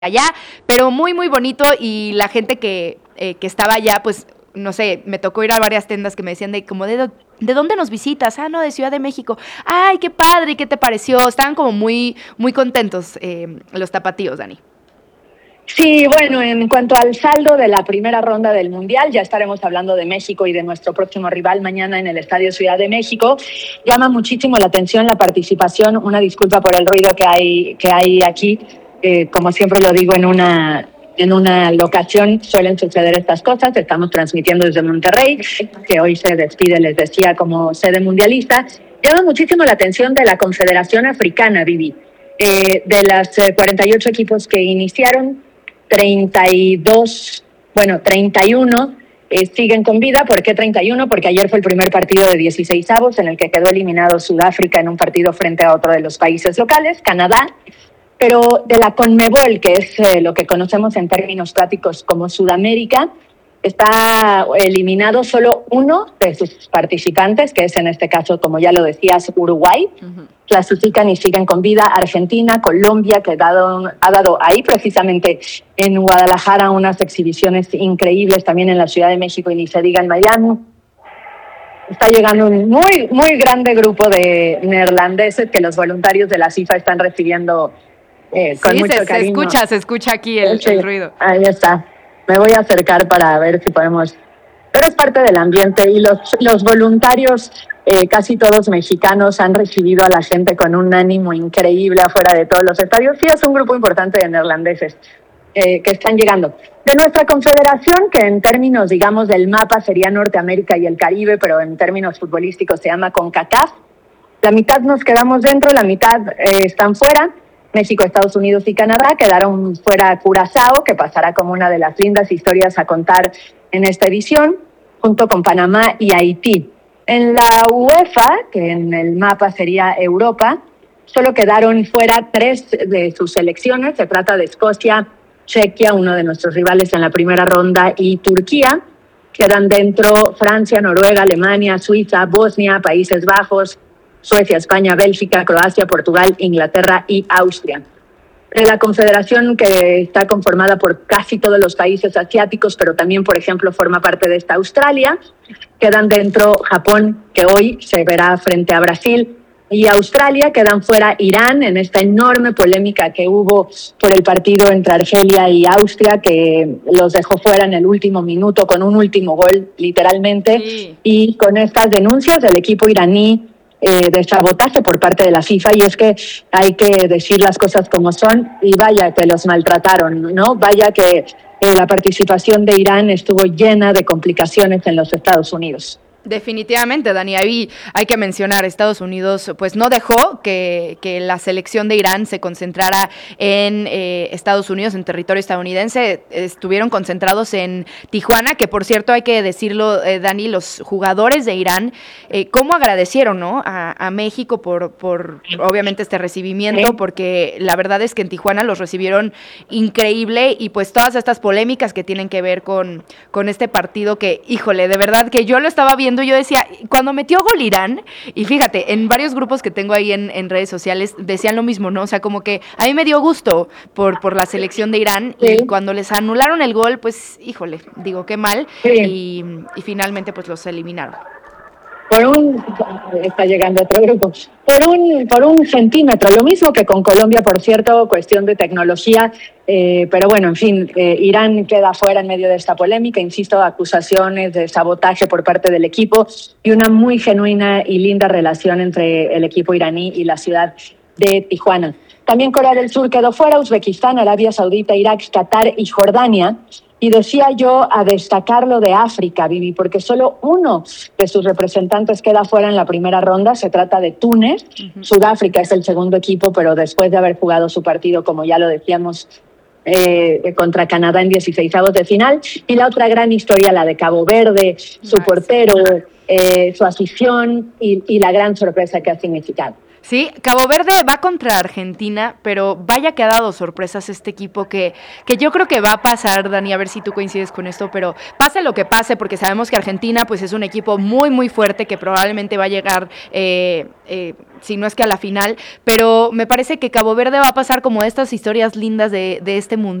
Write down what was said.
allá, pero muy, muy bonito y la gente que estaba allá, pues, no sé, me tocó ir a varias tiendas que me decían ¿de dónde nos visitas? Ah, no, de Ciudad de México. Ay, qué padre, ¿qué te pareció? Estaban como muy, muy contentos los tapatíos, Dani. Sí, bueno, en cuanto al saldo de la primera ronda del Mundial, ya estaremos hablando de México y de nuestro próximo rival mañana en el Estadio Ciudad de México. Llama muchísimo la atención la participación. Una disculpa por el ruido que hay aquí. Como siempre lo digo, en una locación suelen suceder estas cosas. Estamos transmitiendo desde Monterrey, que hoy se despide, les decía, como sede mundialista. Llama muchísimo la atención de la Confederación Africana, Vivi. De las 48 equipos que iniciaron, 32, bueno, 31 siguen con vida. ¿Por qué 31? Porque ayer fue el primer partido de 16avos en el que quedó eliminado Sudáfrica en un partido frente a otro de los países locales, Canadá. Pero de la CONMEBOL, que es lo que conocemos en términos prácticos como Sudamérica, está eliminado solo uno de sus participantes, que es en este caso, como ya lo decías, Uruguay. Uh-huh. Clasifican y siguen con vida Argentina, Colombia, que ha dado ahí precisamente en Guadalajara unas exhibiciones increíbles, también en la Ciudad de México y ni se diga en Miami. Está llegando un muy, muy grande grupo de neerlandeses que los voluntarios de la FIFA están recibiendo con mucho cariño. Se escucha aquí el ruido. Ahí está. Me voy a acercar para ver si podemos. Pero es parte del ambiente y los voluntarios, casi todos mexicanos, han recibido a la gente con un ánimo increíble afuera de todos los estadios. Sí, es un grupo importante de neerlandeses que están llegando. De nuestra confederación, que en términos, digamos, del mapa sería Norteamérica y el Caribe, pero en términos futbolísticos se llama CONCACAF. La mitad nos quedamos dentro, la mitad están fuera. México, Estados Unidos y Canadá quedaron fuera Curazao, que pasará como una de las lindas historias a contar en esta edición, junto con Panamá y Haití. En la UEFA, que en el mapa sería Europa, solo quedaron fuera 3 de sus selecciones. Se trata de Escocia, Chequia, uno de nuestros rivales en la primera ronda, y Turquía. Quedan dentro Francia, Noruega, Alemania, Suiza, Bosnia, Países Bajos, Suecia, España, Bélgica, Croacia, Portugal, Inglaterra y Austria. La confederación, que está conformada por casi todos los países asiáticos, pero también, por ejemplo, forma parte de esta Australia. Quedan dentro Japón, que hoy se verá frente a Brasil, y Australia. Quedan fuera Irán en esta enorme polémica que hubo por el partido entre Argelia y Austria, que los dejó fuera en el último minuto con un último gol, literalmente. Sí. Y con estas denuncias del equipo iraní de sabotaje por parte de la FIFA, y es que hay que decir las cosas como son, y vaya que los maltrataron, ¿no? Vaya que la participación de Irán estuvo llena de complicaciones en los Estados Unidos. Definitivamente, Dani, ahí hay que mencionar, Estados Unidos pues no dejó que la selección de Irán se concentrara en Estados Unidos, en territorio estadounidense. Estuvieron concentrados en Tijuana, que por cierto hay que decirlo, Dani, los jugadores de Irán, cómo agradecieron, ¿no?, a México por obviamente este recibimiento, porque la verdad es que en Tijuana los recibieron increíble, y pues todas estas polémicas que tienen que ver con este partido que, híjole, de verdad que yo lo estaba viendo. Yo decía, cuando metió gol Irán, y fíjate, en varios grupos que tengo ahí en redes sociales decían lo mismo, ¿no? O sea, como que a mí me dio gusto por la selección de Irán, sí. Y cuando les anularon el gol, pues, híjole, digo, qué mal, sí. Y finalmente pues los eliminaron. Está llegando otro grupo, por un centímetro, lo mismo que con Colombia, por cierto, cuestión de tecnología, pero bueno, en fin, Irán queda fuera en medio de esta polémica, insisto, acusaciones de sabotaje por parte del equipo y una muy genuina y linda relación entre el equipo iraní y la ciudad de Tijuana. También Corea del Sur quedó fuera, Uzbekistán, Arabia Saudita, Irak, Qatar y Jordania. Y decía yo a destacar lo de África, Vivi, porque solo uno de sus representantes queda fuera en la primera ronda. Se trata de Túnez. Uh-huh. Sudáfrica es el segundo equipo, pero después de haber jugado su partido, como ya lo decíamos, contra Canadá en 16avos de final. Y la otra gran historia, la de Cabo Verde, su portero, su afición y la gran sorpresa que ha significado. Sí, Cabo Verde va contra Argentina, pero vaya que ha dado sorpresas este equipo que yo creo que va a pasar, Dani, a ver si tú coincides con esto, pero pase lo que pase, porque sabemos que Argentina pues es un equipo muy, muy fuerte que probablemente va a llegar, si no es que a la final, pero me parece que Cabo Verde va a pasar como estas historias lindas de este mundial.